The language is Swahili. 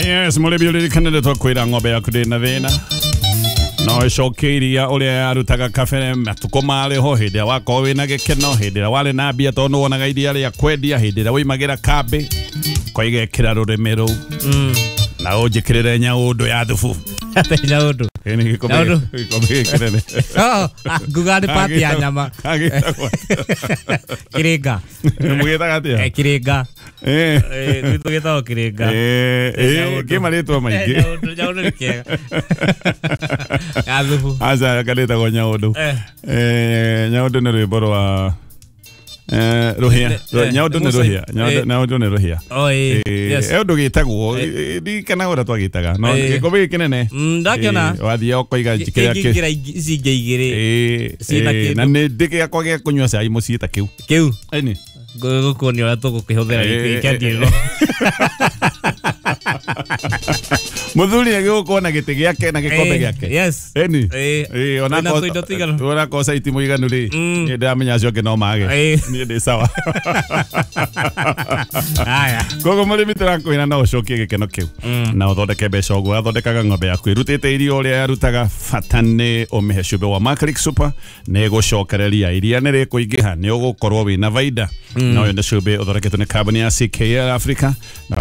Yes, mũrĩmi ũririkanire twakwĩra ng'ombe yaku ndĩna thĩna no ĩcokie iria ũrĩa yarutaga kabere matukũ marĩ ho hĩndĩ ĩrĩa wakorwo wĩna gĩkeno hĩndĩ ĩrĩa warĩ na mbia tondũ nĩwonaga iria rĩa kwendia hĩndĩ ĩrĩa woimagĩra kambĩ kwa igekĩra rũrĩmĩ rũu na ũnjĩkĩrĩre nyaũndũ ya thubu nyaũndũ nĩ gĩkombe gĩkĩnene nguga nĩ pati ya nyama kĩrĩnga mũgĩtaga atĩa kĩrĩnga gwitũ gĩtagwo kĩrĩnga kĩmarĩtwo maingĩ nyaũndũ nĩ kĩega ya thubu aca kanĩtagwo nyaũndũ nyaũndũ nĩ rwĩmbo rwa Rohia nyaũndũ nĩ Rohia nyaũndũ nĩ Rohia ũndũ gĩtagwo ndikana ũrĩa twagĩtaga no gĩkombe kĩnene ndakĩona wathiĩ ũkoiga njĩkĩra ici ingĩ igĩrĩ na nĩ ndĩgĩakwa gĩa kũnyua cai mũciĩ ta kĩu ĩni gũkuonia ũrĩa tũgũkĩhũthĩra gĩkĩandiĩgo mũthuri agĩgũkorwo na gĩtĩ gĩake na gĩkombe gĩake ĩni onakorwo caiti mũiganu rĩ ndĩramenya acio angĩ no mage niĩ ndĩ sawa koguo mũrĩmi tũrakwĩra no ũcokie gĩkeno kĩu na ũthondeke mbeca ũguo athondekaga ng'ombe yaku ĩrutĩte irio ũrĩa yarutaga bata nĩ ũmĩhe cumbĩ wa Maclick Super nĩ ĩgũcokereria iria nĩ rĩkũingĩha nĩ ũgũkorwo wĩna baida no ũyũ nĩ cumbĩ ũthondeketwo nĩ kambuni ya CKL Africa na